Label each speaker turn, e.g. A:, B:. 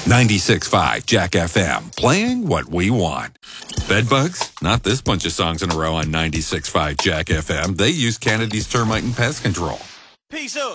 A: 96.5 Jack FM, playing what we want. Bedbugs? Not this bunch of songs in a row on 96.5 Jack FM. They use Kennedy's Termite and Pest Control.
B: Peace up.